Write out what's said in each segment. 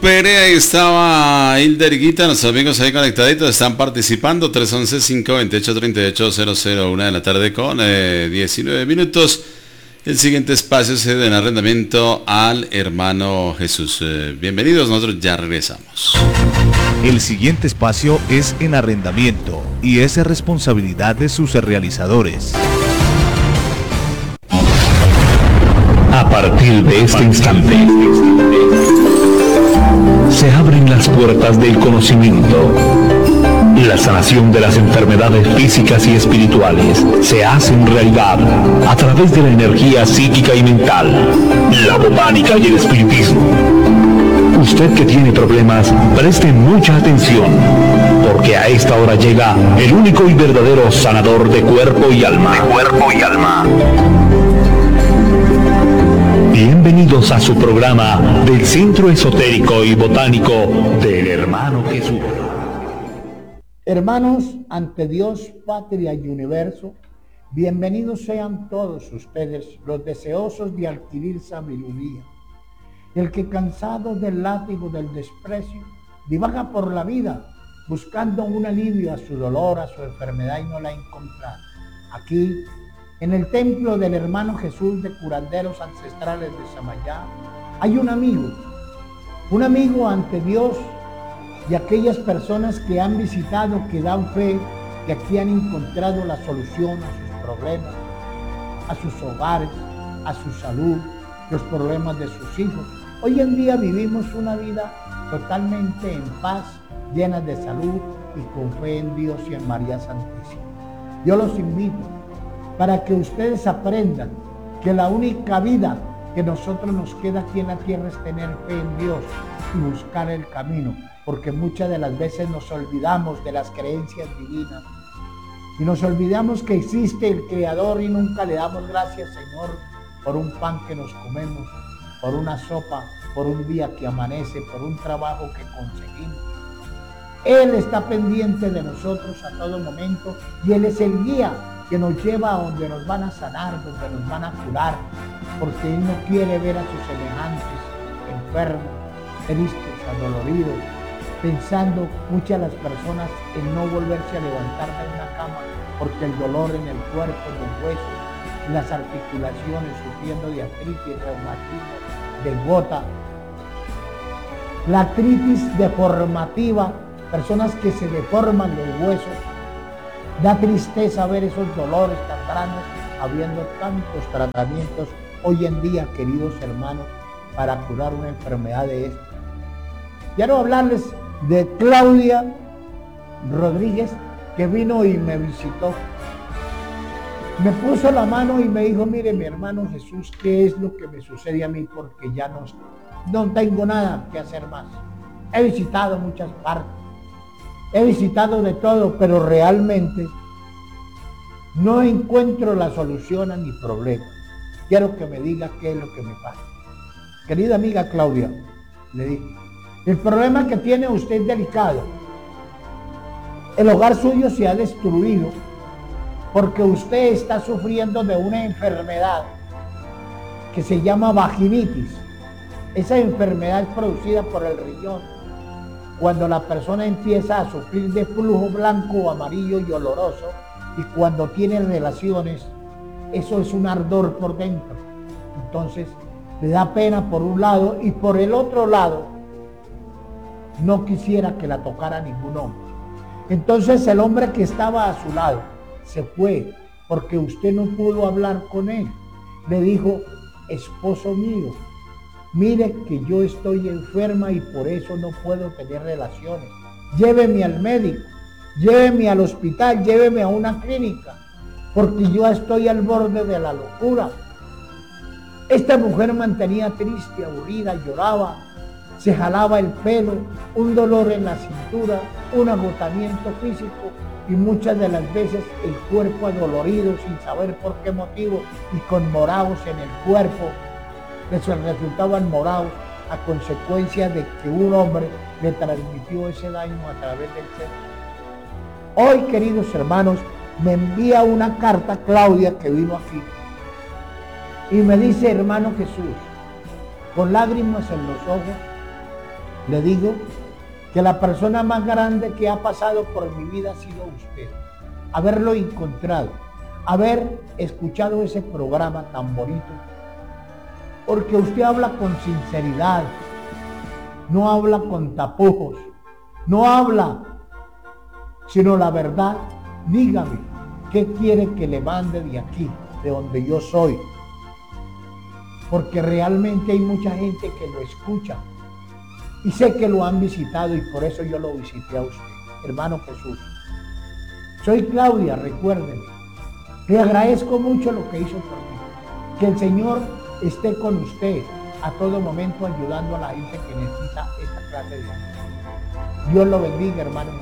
Perea, ahí estaba Hilder Guita, nuestros amigos ahí conectaditos están participando, 311-528-3800, 1 de la tarde con 19 minutos. El siguiente espacio es en arrendamiento al hermano Jesús. Bienvenidos, nosotros ya regresamos. El siguiente espacio es en arrendamiento y es responsabilidad de sus realizadores. A partir de este instante, se abren las puertas del conocimiento. La sanación de las enfermedades físicas y espirituales se hacen realidad a través de la energía psíquica y mental, la botánica y el espiritismo. Usted que tiene problemas, preste mucha atención, porque a esta hora llega el único y verdadero sanador de cuerpo y alma. Bienvenidos a su programa del Centro Esotérico y Botánico del Hermano Jesús. Hermanos, ante Dios, patria y universo, bienvenidos sean todos ustedes, los deseosos de adquirir sabiduría. El que cansado del látigo del desprecio, divaga por la vida, buscando un alivio a su dolor, a su enfermedad y no la encuentra. Aquí, en el templo del hermano Jesús de curanderos ancestrales de Samayá, hay un amigo ante Dios y aquellas personas que han visitado, que dan fe, que aquí han encontrado la solución a sus problemas, a sus hogares, a su salud, los problemas de sus hijos. Hoy en día vivimos una vida totalmente en paz, llena de salud y con fe en Dios y en María Santísima. Yo los invito para que ustedes aprendan que la única vida que nosotros nos queda aquí en la tierra es tener fe en Dios y buscar el camino, porque muchas de las veces nos olvidamos de las creencias divinas y nos olvidamos que existe el Creador y nunca le damos gracias, Señor, por un pan que nos comemos, por una sopa, por un día que amanece, por un trabajo que conseguimos. Él está pendiente de nosotros a todo momento y Él es el guía que nos lleva a donde nos van a sanar, donde nos van a curar, porque Él no quiere ver a sus semejantes enfermos, tristes, adoloridos, pensando muchas de las personas en no volverse a levantar de una cama, porque el dolor en el cuerpo, en los huesos, en las articulaciones, sufriendo de artritis, reumatismo, de gota, la artritis deformativa, personas que se deforman los huesos. Da tristeza ver esos dolores tan grandes, habiendo tantos tratamientos hoy en día, queridos hermanos, para curar una enfermedad de esta. Quiero hablarles de Claudia Rodríguez, que vino y me visitó. Me puso la mano y me dijo: mire, mi hermano Jesús, ¿qué es lo que me sucede a mí? Porque ya no tengo nada que hacer más. He visitado muchas partes. He visitado de todo, pero realmente no encuentro la solución a mi problema. Quiero que me diga qué es lo que me pasa. Querida amiga Claudia, le dije, el problema que tiene usted es delicado. El hogar suyo se ha destruido porque usted está sufriendo de una enfermedad que se llama vaginitis. Esa enfermedad es producida por el riñón. Cuando la persona empieza a sufrir de flujo blanco, amarillo y oloroso, y cuando tiene relaciones, eso es un ardor por dentro. Entonces, le da pena por un lado y por el otro lado, no quisiera que la tocara ningún hombre. Entonces, el hombre que estaba a su lado se fue porque usted no pudo hablar con él. Le dijo: esposo mío, mire que yo estoy enferma y por eso no puedo tener relaciones. Lléveme al médico, lléveme al hospital, lléveme a una clínica, porque yo estoy al borde de la locura. Esta mujer mantenía triste, aburrida, lloraba, se jalaba el pelo, un dolor en la cintura, un agotamiento físico y muchas de las veces el cuerpo adolorido sin saber por qué motivo y con morados en el cuerpo. Les resultaban morados a consecuencia de que un hombre le transmitió ese daño a través del sexo. Hoy, queridos hermanos, me envía una carta Claudia, que vino aquí, y me dice: hermano Jesús, con lágrimas en los ojos, Le digo que la persona más grande que ha pasado por mi vida ha sido usted. Haberlo encontrado, haber escuchado ese programa tan bonito, porque usted habla con sinceridad, no habla con tapujos, no habla sino la verdad. Dígame, ¿qué quiere que le mande de aquí, de donde yo soy? Porque realmente hay mucha gente que lo escucha y sé que lo han visitado y por eso yo lo visité a usted, hermano Jesús. Soy Claudia, recuérdeme. Le agradezco mucho lo que hizo por mí. Que el Señor esté con usted a todo momento ayudando a la gente que necesita esta clase de ayuda. Dios lo bendiga, hermano.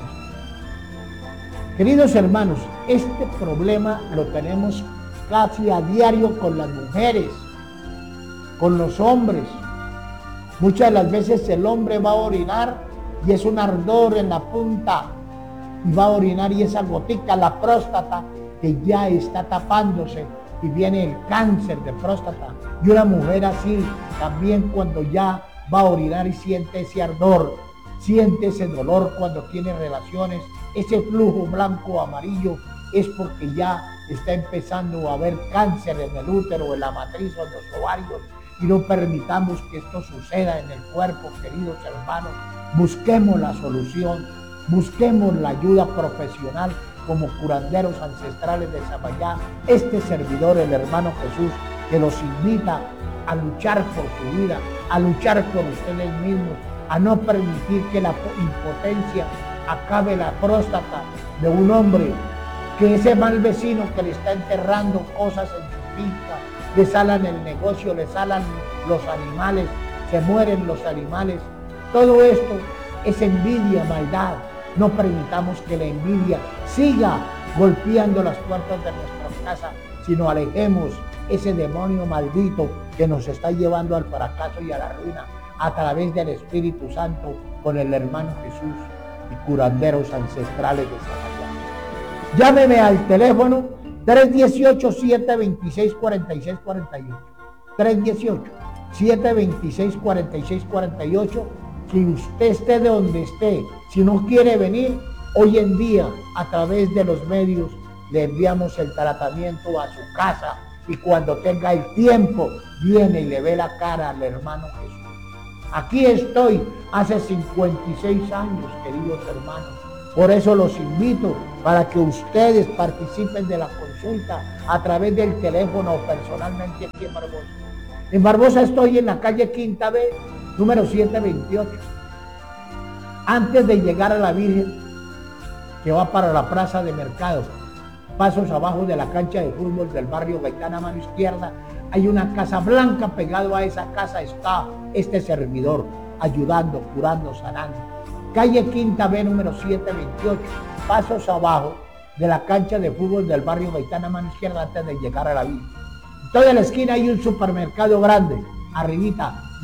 Queridos hermanos, este problema lo tenemos casi a diario con las mujeres, con los hombres. Muchas de las veces el hombre va a orinar y es un ardor en la punta y va a orinar y esa gotica, la próstata, que ya está tapándose y viene el cáncer de próstata. Y una mujer así también cuando ya va a orinar y siente ese ardor, siente ese dolor cuando tiene relaciones, ese flujo blanco o amarillo, es porque ya está empezando a haber cáncer en el útero, en la matriz o en los ovarios. Y no permitamos que esto suceda en el cuerpo, queridos hermanos. Busquemos la solución, busquemos la ayuda profesional como curanderos ancestrales de Samayá. Este servidor, el hermano Jesús, que los invita a luchar por su vida, a luchar por ustedes mismos, a no permitir que la impotencia acabe la próstata de un hombre, que ese mal vecino que le está enterrando cosas en su finca, le salan el negocio, le salan los animales, se mueren los animales. Todo esto es envidia, maldad. No permitamos que la envidia siga golpeando las puertas de nuestra casa, sino alejemos ese demonio maldito que nos está llevando al fracaso y a la ruina a través del Espíritu Santo con el hermano Jesús y curanderos ancestrales de Samayá. Llámeme al teléfono 318-726-4648. 318-726-4648. Si usted esté de donde esté, si no quiere venir, hoy en día a través de los medios le enviamos el tratamiento a su casa y cuando tenga el tiempo viene y le ve la cara al hermano Jesús. Aquí estoy hace 56 años, queridos hermanos. Por eso los invito para que ustedes participen de la consulta a través del teléfono o personalmente aquí en Barbosa. En Barbosa estoy en la calle Quinta B, número 728. Antes de llegar a la Virgen, que va para la plaza de mercado, pasos abajo de la cancha de fútbol del barrio Gaitán a mano izquierda, hay una casa blanca. Pegado a esa casa está este servidor, ayudando, curando, sanando. Calle Quinta B, número 728, pasos abajo de la cancha de fútbol del barrio Gaitán a mano izquierda antes de llegar a la Virgen. En toda la esquina hay un supermercado grande, arribita,